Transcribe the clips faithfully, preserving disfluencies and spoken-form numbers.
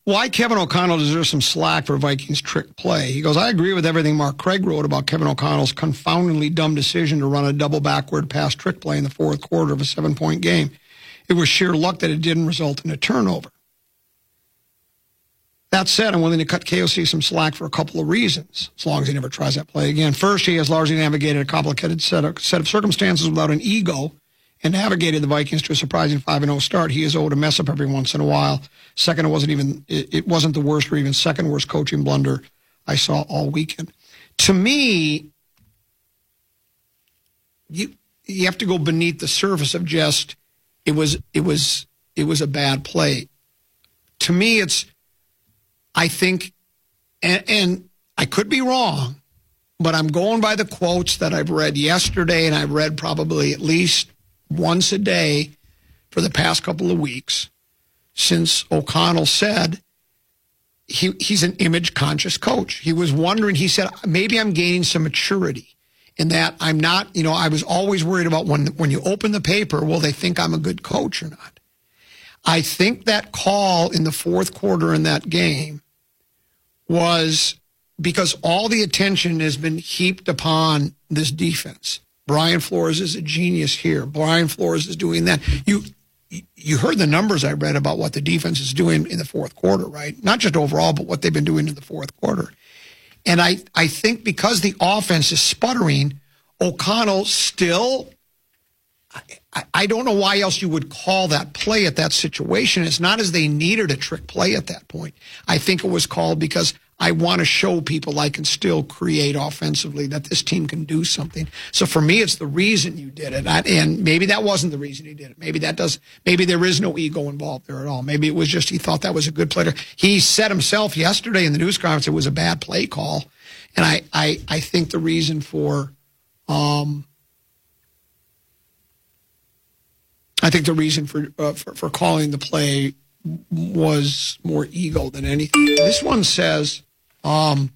why Kevin O'Connell deserves some slack for Vikings trick play. He goes, I agree with everything Mark Craig wrote about Kevin O'Connell's confoundingly dumb decision to run a double backward pass trick play in the fourth quarter of a seven-point game. It was sheer luck that it didn't result in a turnover. That said, I'm willing to cut K O C some slack for a couple of reasons, as long as he never tries that play again. First, he has largely navigated a complicated set of, set of circumstances without an ego and navigated the Vikings to a surprising five and oh start. He is owed to mess up every once in a while. Second, it wasn't even it, it wasn't the worst or even second worst coaching blunder I saw all weekend. To me, you you have to go beneath the surface of just it was it was it was a bad play. To me, it's I think, and, and I could be wrong, but I'm going by the quotes that I've read yesterday, and I've read probably at least once a day for the past couple of weeks since O'Connell said he he's an image-conscious coach. He was wondering, he said, maybe I'm gaining some maturity in that I'm not, you know, I was always worried about when when you open the paper, will they think I'm a good coach or not? I think that call in the fourth quarter in that game was because all the attention has been heaped upon this defense. Brian Flores is a genius here. Brian Flores is doing that. You you heard the numbers I read about what the defense is doing in the fourth quarter, right? Not just overall, but what they've been doing in the fourth quarter. And I, I think because the offense is sputtering, O'Connell still... I, I don't know why else you would call that play at that situation. It's not as they needed a trick play at that point. I think it was called because I want to show people I can still create offensively, that this team can do something. So for me, it's the reason you did it. I, and maybe that wasn't the reason you did it. Maybe that does. Maybe there is no ego involved there at all. Maybe it was just he thought that was a good play. He said himself yesterday in the news conference it was a bad play call. And I, I, I think the reason for... Um, I think the reason for, uh, for for calling the play was more ego than anything. This one says, um,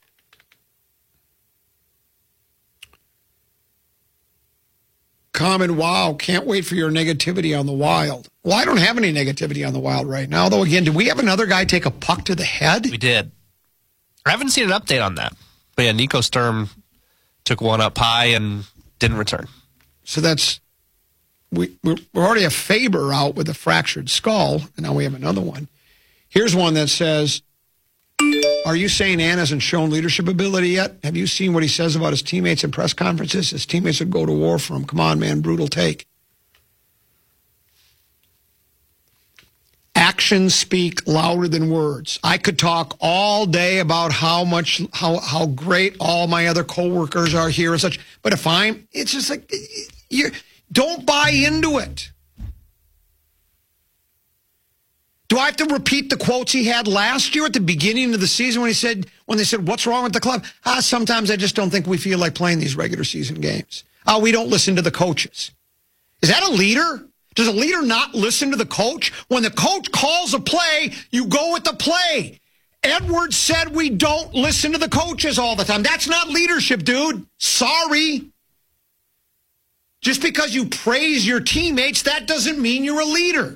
comment, wow, can't wait for your negativity on the Wild. Well, I don't have any negativity on the Wild right now, though. Again, did we have another guy take a puck to the head? We did. I haven't seen an update on that. But yeah, Nico Sturm took one up high and didn't return. So that's... We, we're already a Faber out with a fractured skull, and now we have another one. Here's one that says, are you saying Ann hasn't shown leadership ability yet? Have you seen what he says about his teammates in press conferences? His teammates would go to war for him. Come on, man, brutal take. Actions speak louder than words. I could talk all day about how much, how how great all my other coworkers are here and such, but if I'm, it's just like, you're... Don't buy into it. Do I have to repeat the quotes he had last year at the beginning of the season when he said, when they said, what's wrong with the club? Ah, sometimes I just don't think we feel like playing these regular season games. Ah, we don't listen to the coaches. Is that a leader? Does a leader not listen to the coach? When the coach calls a play, you go with the play. Edwards said we don't listen to the coaches all the time. That's not leadership, dude. Sorry. Just because you praise your teammates, that doesn't mean you're a leader.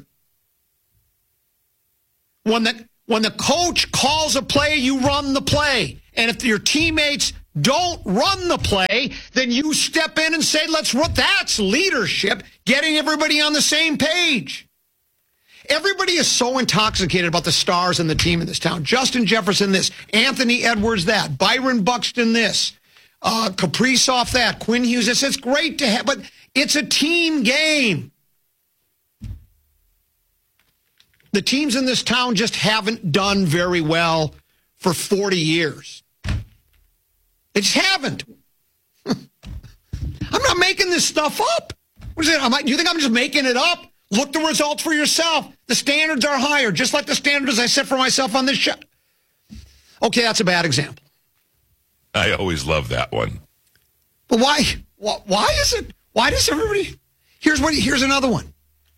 When the when the coach calls a play, you run the play. And if your teammates don't run the play, then you step in and say, let's run. That's leadership, getting everybody on the same page. Everybody is so intoxicated about the stars and the team in this town. Justin Jefferson this, Anthony Edwards that, Byron Buxton this. Uh, Kaprizov that, Quinn Hughes this. It's great to have, but it's a team game. The teams in this town just haven't done very well for forty years. They just haven't. I'm not making this stuff up. What is it? Am I, do you think I'm just making it up? Look the results for yourself. The standards are higher, just like the standards I set for myself on this show. Okay, that's a bad example. I always love that one. But why? Why is it? Why does everybody? Here's what. Here's another one.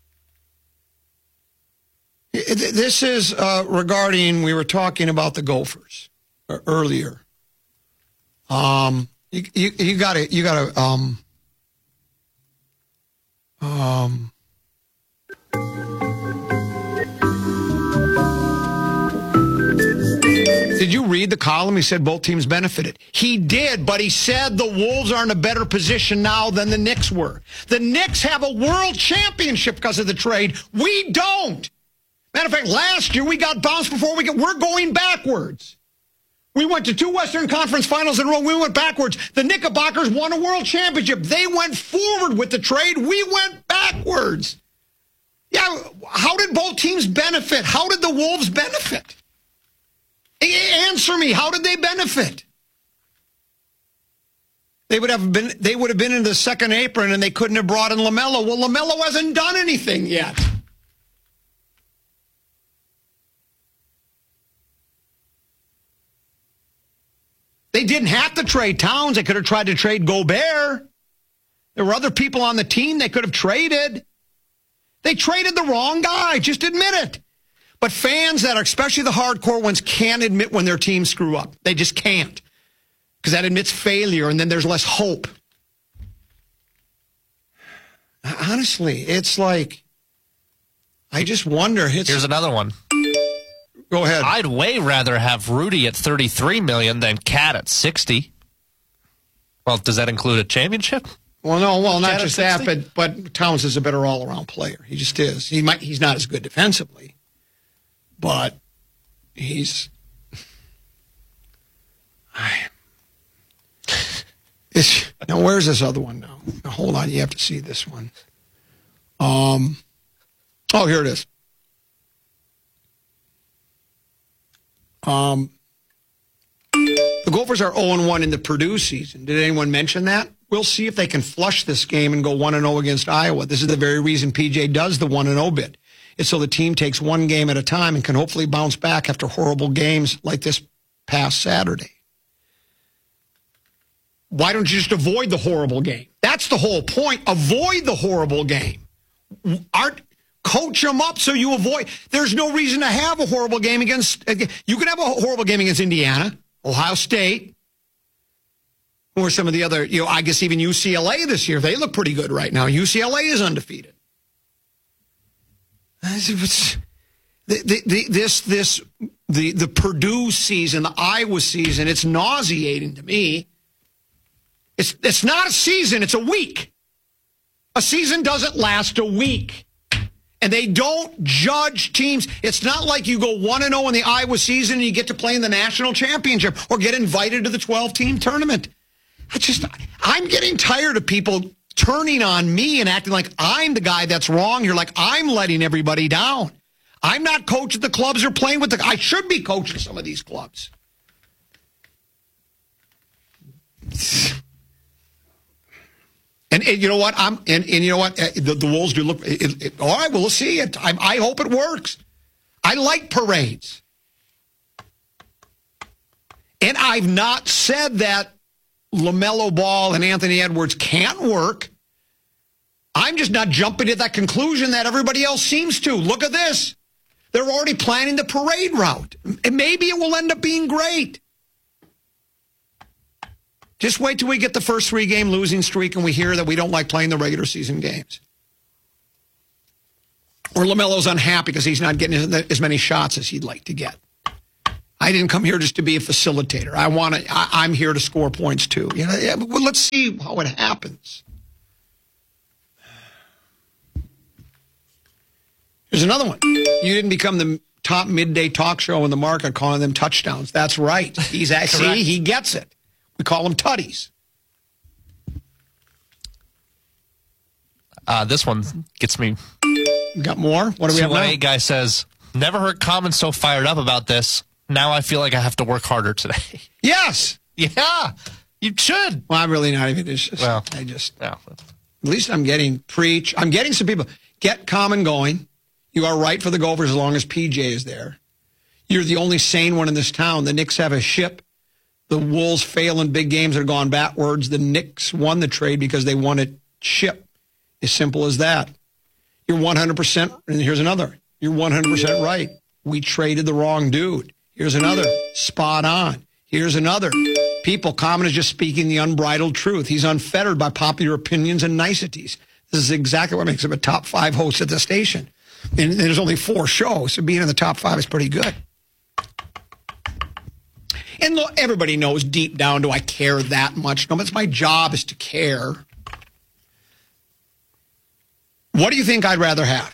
This is uh, regarding. We were talking about the Gophers earlier. Um, you you you got to you got to um um. Did you read the column? He said both teams benefited. He did, but he said the Wolves are in a better position now than the Knicks were. The Knicks have a world championship because of the trade. We don't. Matter of fact, last year we got bounced before we get. We're going backwards. We went to two Western Conference Finals in a row. We went backwards. The Knickerbockers won a world championship. They went forward with the trade. We went backwards. Yeah, how did both teams benefit? How did the Wolves benefit? Answer me. How did they benefit? They would have been. They would have been in the second apron, and they couldn't have brought in LaMelo. Well, LaMelo hasn't done anything yet. They didn't have to trade Towns. They could have tried to trade Gobert. There were other people on the team they could have traded. They traded the wrong guy. Just admit it. But fans that are, especially the hardcore ones, can't admit when their teams screw up. They just can't. Because that admits failure, and then there's less hope. Honestly, it's like, I just wonder. It's, Here's another one. Go ahead. I'd way rather have Rudy at thirty-three million dollars than Cat at sixty. Well, does that include a championship? Well, no, well, not Cat just at that, but but Towns is a better all-around player. He just is. He might. He's not as good defensively, but he's. I, it's, now, where's this other one now? Now? Hold on, you have to see this one. Um. Oh, here it is. Um, the Gophers are oh and one in the Purdue season. Did anyone mention that? We'll see if they can flush this game and go one and oh against Iowa. This is the very reason P J does the one and oh bit. It's so the team takes one game at a time and can hopefully bounce back after horrible games like this past Saturday. Why don't you just avoid the horrible game? That's the whole point. Avoid the horrible game. Aren't... Coach them up so you avoid. There's no reason to have a horrible game against. You can have a horrible game against Indiana, Ohio State, or some of the other, you know, I guess even U C L A this year. They look pretty good right now. U C L A is undefeated. This, this, this, the, the Purdue season, the Iowa season, it's nauseating to me. It's, it's not a season, it's a week. A season doesn't last a week. And they don't judge teams. It's not like you go one and oh in the Iowa season and you get to play in the national championship or get invited to the twelve-team tournament. I just, I'm getting tired of people turning on me and acting like I'm the guy that's wrong here, like I'm letting everybody down. I'm not coaching the clubs or playing with the... I should be coaching some of these clubs. And, and you know what? I'm and, and you know what? The, the Wolves do look. It, it, all right, well, we'll see it. I, I hope it works. I like parades, and I've not said that LaMelo Ball and Anthony Edwards can't work. I'm just not jumping to that conclusion that everybody else seems to. Look at this. They're already planning the parade route, and maybe it will end up being great. Just wait till we get the first three-game losing streak and we hear that we don't like playing the regular season games. Or LaMelo's unhappy because he's not getting as many shots as he'd like to get. I didn't come here just to be a facilitator. I want to. I, I'm here to score points too. You know, yeah, well, let's see how it happens. Here's another one. You didn't become the top midday talk show in the market calling them touchdowns. That's right. He's actually, he gets it. We call them tutties. Uh, this one gets me. You got more? What do we have now? A guy says, never heard Common so fired up about this. Now I feel like I have to work harder today. Yes. Yeah, you should. Well, I'm really not even. It's just, well, I just. Yeah. At least I'm getting preach. I'm getting some people. Get Common going. You are right for the Gophers as long as P J is there. You're the only sane one in this town. The Knicks have a ship. The Wolves fail in big games that have gone backwards. The Knicks won the trade because they won it ship. As simple as that. You're one hundred percent, and here's another. You're one hundred percent right. We traded the wrong dude. Here's another. Spot on. Here's another. People, Common is just speaking the unbridled truth. He's unfettered by popular opinions and niceties. This is exactly what makes him a top five host at the station. And there's only four shows, so being in the top five is pretty good. And look, everybody knows deep down, do I care that much? No, it's my job is to care. What do you think I'd rather have?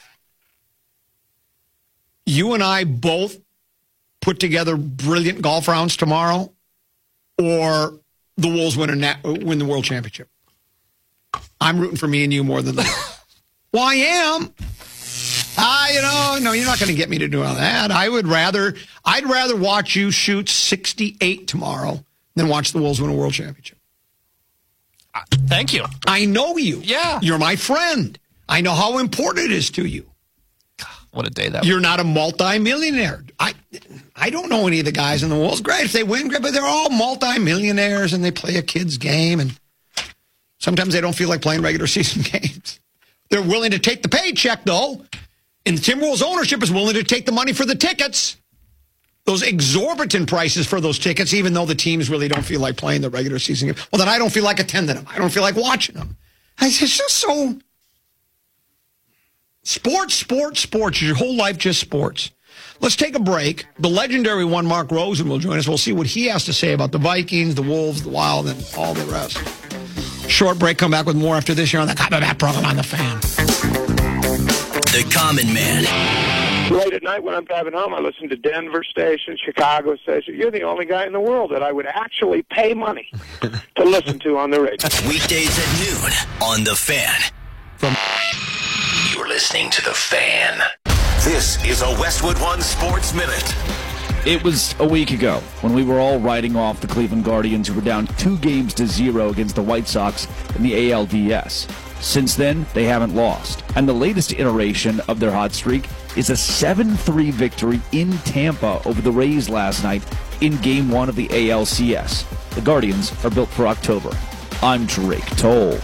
You and I both put together brilliant golf rounds tomorrow, or the Wolves win, a nat- win the World Championship? I'm rooting for me and you more than that. Well, I am. Ah, you know, no, you're not going to get me to do all that. I would rather, I'd rather watch you shoot sixty-eight tomorrow than watch the Wolves win a World Championship. Uh, thank you. I know you. Yeah. You're my friend. I know how important it is to you. What a day that You're was. not a multi-millionaire. I I don't know any of the guys in the Wolves. Great if they win, great, but they're all multi-millionaires and they play a kid's game, and sometimes they don't feel like playing regular season games. They're willing to take the paycheck, though. And the Timberwolves ownership is willing to take the money for the tickets. Those exorbitant prices for those tickets, even though the teams really don't feel like playing the regular season game. Well, then I don't feel like attending them. I don't feel like watching them. It's just so... Sports, sports, sports. Your whole life just sports. Let's take a break. The legendary one, Mark Rosen, will join us. We'll see what he has to say about the Vikings, the Wolves, the Wild, and all the rest. Short break. Come back with more after this year on the Common Man program on The Fan. The Common Man. Late at night when I'm driving home, I listen to Denver station, Chicago station. You're the only guy in the world that I would actually pay money to listen to on the radio. Weekdays at noon on The Fan. From You're listening to The Fan. This is a Westwood One Sports Minute. It was a week ago when we were all writing off the Cleveland Guardians, who were down two games to zero against the White Sox in the A L D S. Since then, they haven't lost. And the latest iteration of their hot streak is a seven three victory in Tampa over the Rays last night in Game one of the A L C S. The Guardians are built for October. I'm Drake Toll.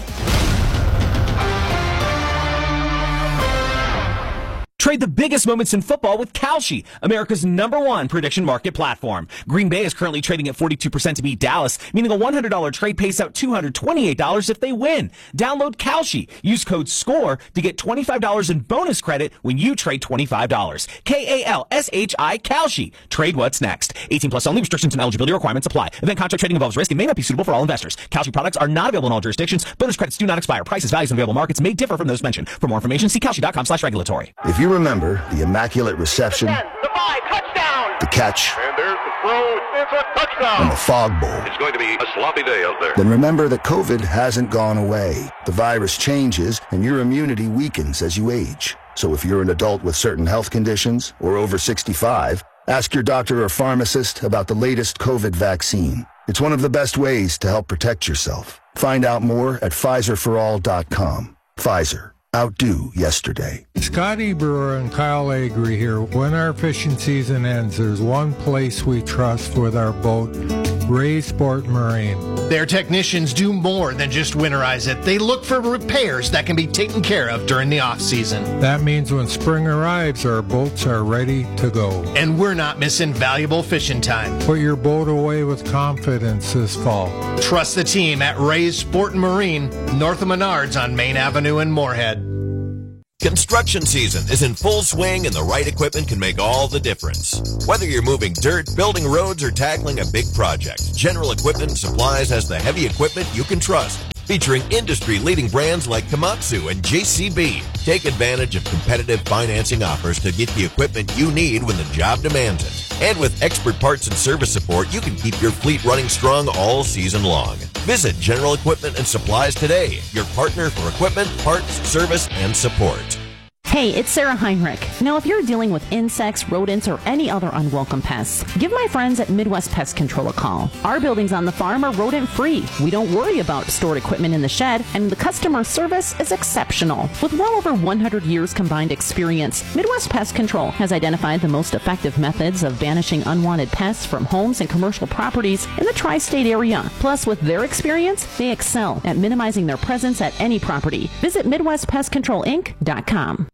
Trade the biggest moments in football with Kalshi, America's number one prediction market platform. Green Bay is currently trading at forty-two percent to beat Dallas, meaning a one hundred dollars trade pays out two hundred twenty-eight dollars if they win. Download Kalshi. Use code SCORE to get twenty-five dollars in bonus credit when you trade twenty-five dollars. K A L S H I, Kalshi. Trade what's next. eighteen plus only. Restrictions and eligibility requirements apply. Event contract trading involves risk and may not be suitable for all investors. Kalshi products are not available in all jurisdictions. Bonus credits do not expire. Prices, values, and available markets may differ from those mentioned. For more information, see Kalshi.com slash regulatory. If you remember the immaculate reception, The five, touchdown! the catch, And there's the throw. It's a touchdown! and the fog bowl, It's going to be a sloppy day out there. then remember that COVID hasn't gone away. The virus changes, and your immunity weakens as you age. So if you're an adult with certain health conditions or over sixty-five, ask your doctor or pharmacist about the latest COVID vaccine. It's one of the best ways to help protect yourself. Find out more at Pfizer for all dot com. Pfizer. Outdo yesterday. Scotty Brewer and Kyle Agri here. When our fishing season ends, there's one place we trust with our boat, Ray Sport Marine. Their technicians do more than just winterize it. They look for repairs that can be taken care of during the off-season. That means when spring arrives, our boats are ready to go. And we're not missing valuable fishing time. Put your boat away with confidence this fall. Trust the team at Ray's Sport and Marine, north of Menards on Main Avenue in Moorhead. Construction season is in full swing, and the right equipment can make all the difference. Whether you're moving dirt, building roads, or tackling a big project, General Equipment and Supplies has the heavy equipment you can trust. Featuring industry-leading brands like Komatsu and J C B. Take advantage of competitive financing offers to get the equipment you need when the job demands it. And with expert parts and service support, you can keep your fleet running strong all season long. Visit General Equipment and Supplies today, your partner for equipment, parts, service, and support. Hey, it's Sarah Heinrich. Now, if you're dealing with insects, rodents, or any other unwelcome pests, give my friends at Midwest Pest Control a call. Our buildings on the farm are rodent-free. We don't worry about stored equipment in the shed, and the customer service is exceptional. With well over one hundred years combined experience, Midwest Pest Control has identified the most effective methods of banishing unwanted pests from homes and commercial properties in the tri-state area. Plus, with their experience, they excel at minimizing their presence at any property. Visit Midwest Pest Control Inc dot com.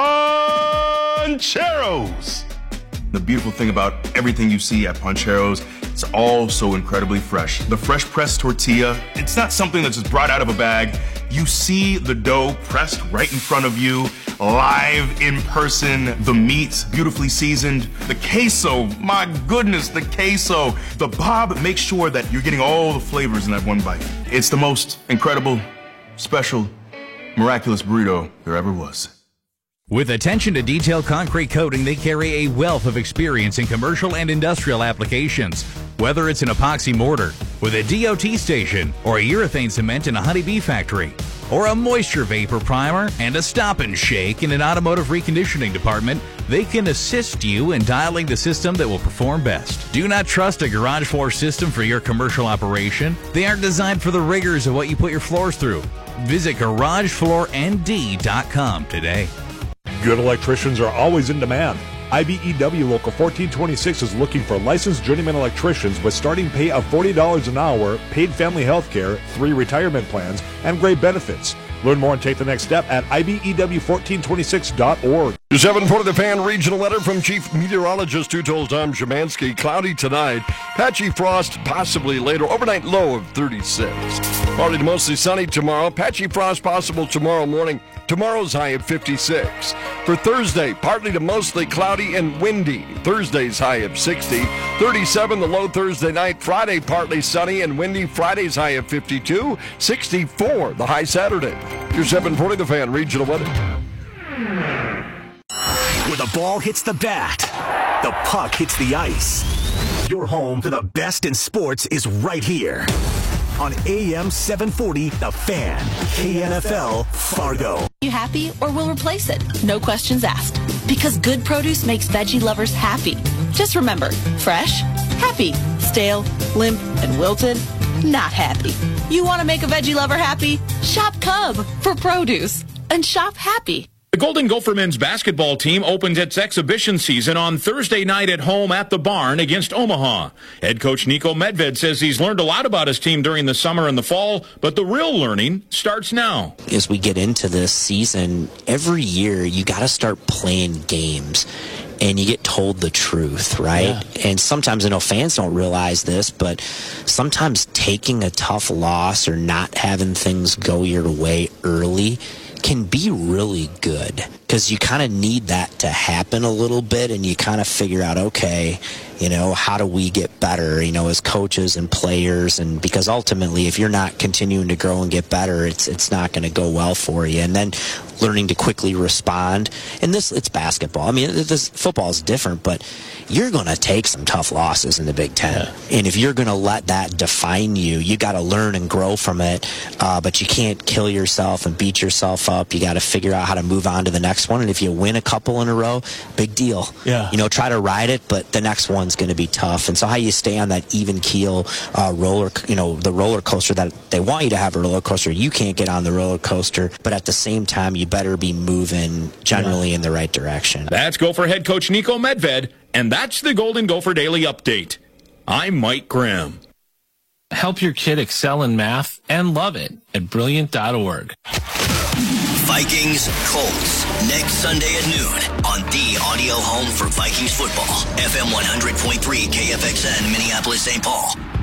Pancheros! The beautiful thing about everything you see at Pancheros, it's all so incredibly fresh. The fresh pressed tortilla, it's not something that's just brought out of a bag. You see the dough pressed right in front of you, live in person, the meat beautifully seasoned, the queso, my goodness, the queso. The Bob makes sure that you're getting all the flavors in that one bite. It's the most incredible, special, miraculous burrito there ever was. With attention to detailed concrete coating, they carry a wealth of experience in commercial and industrial applications. Whether it's an epoxy mortar with a D O T station, or a urethane cement in a honeybee factory, or a moisture vapor primer and a stop and shake in an automotive reconditioning department, they can assist you in dialing the system that will perform best. Do not trust a garage floor system for your commercial operation. They aren't designed for the rigors of what you put your floors through. Visit garage floor n d dot com today. Good electricians are always in demand. I B E W Local fourteen twenty-six is looking for licensed journeyman electricians with starting pay of forty dollars an hour, paid family health care, three retirement plans, and great benefits. Learn more and take the next step at I B E W fourteen twenty-six dot org. seven forty The Fan regional letter from Chief Meteorologist who told Tom Szymanski. Cloudy tonight, patchy frost possibly later, overnight low of thirty-six. Partly to mostly sunny tomorrow, patchy frost possible tomorrow morning. Tomorrow's high of fifty-six. For Thursday, partly to mostly cloudy and windy. Thursday's high of sixty. thirty-seven the low Thursday night. Friday, partly sunny and windy. Friday's high of fifty-two. sixty-four the high Saturday. Your seven forty The Fan regional weather. Where the ball hits the bat, the puck hits the ice. Your home to the best in sports is right here. On A M seven forty, The Fan, K N F L, Fargo. You happy or we'll replace it? No questions asked. Because good produce makes veggie lovers happy. Just remember, fresh, happy. Stale, limp, and wilted, not happy. You want to make a veggie lover happy? Shop Cub for produce and shop happy. The Golden Gopher men's basketball team opens its exhibition season on Thursday night at home at the Barn against Omaha. Head coach Niko Medved says he's learned a lot about his team during the summer and the fall, but the real learning starts now. As we get into this season, every year you got to start playing games. And you get told the truth, right? Yeah. And sometimes I know fans don't realize this, but sometimes taking a tough loss or not having things go your way early can be really good, because you kind of need that to happen a little bit, and you kind of figure out, okay, you know, how do we get better, you know, as coaches and players, and because ultimately if you're not continuing to grow and get better, it's it's not going to go well for you. And then learning to quickly respond. And this, it's basketball. I mean, this football is different, but you're going to take some tough losses in the Big Ten. Yeah. And if you're going to let that define you, you got to learn and grow from it. Uh, but you can't kill yourself and beat yourself up. You got to figure out how to move on to the next one. And if you win a couple in a row, big deal. Yeah. You know, try to ride it, but the next one's going to be tough. And so how you stay on that even keel uh, roller, you know, the roller coaster that they want you to have a roller coaster. You can't get on the roller coaster, but at the same time, you better be moving generally yeah. in the right direction. That's Gopher head coach Niko Medved, and that's the Golden Gopher Daily Update. I'm Mike Graham. Help your kid excel in math and love it at brilliant dot org. Vikings Colts next Sunday at noon on the audio home for Vikings football. F M one hundred point three K F X N Minneapolis Saint Paul.